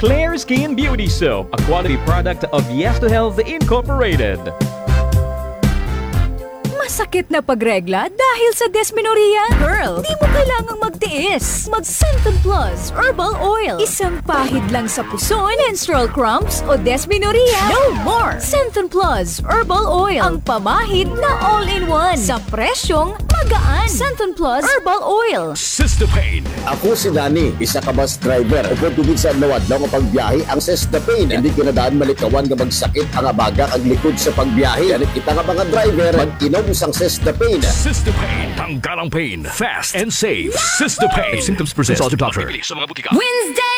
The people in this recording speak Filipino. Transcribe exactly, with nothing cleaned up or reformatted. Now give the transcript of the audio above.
Clear Skin Beauty Soap, a quality product of Yes to Health Incorporated. Masakit na pagregla dahil sa dysmenorrhea? Girl, di mo kailangang magtiis. Mag-Centon Plus Herbal Oil. Isang pahid lang sa puson, menstrual cramps o dysmenorrhea. No more! Centon Plus Herbal Oil. Ang pamahid na all-in-one. Sa presyong magaan. Centon Plus Herbal Oil. Cystapane. Ako si Danny, isa ka bus driver. Upod tubig sa nawad lang ang pagbiyahe ang Cystapane. Hindi kinadaan malikawan nga magsakit ang abaga ang likod sa pagbiyahe. Ganit kita nga mga driver, mag-inom sang Cystapane. Cystapane. Tanggal ang pain. Fast and safe. Cystapane. If symptoms persist, consult your doctor. Wednesday!